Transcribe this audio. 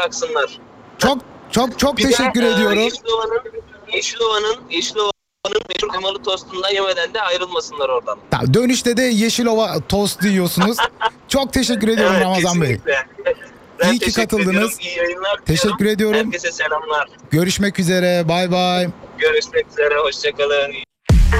bıraksınlar. Çok Bir de, teşekkür ediyorum. Yeşilova'nın meşhur kıymalı tostundan yemeden de ayrılmasınlar oradan. Tamam, dönüşte de Yeşilova tost diyorsunuz. Çok teşekkür ediyorum Evet, Ramazan Bey. kesinlikle. Ben İyi ki teşekkür katıldınız. ediyorum. İyi yayınlar Teşekkür diliyorum. ediyorum. Herkese selamlar. Görüşmek üzere. Bay bay. Görüşmek üzere. Hoşçakalın.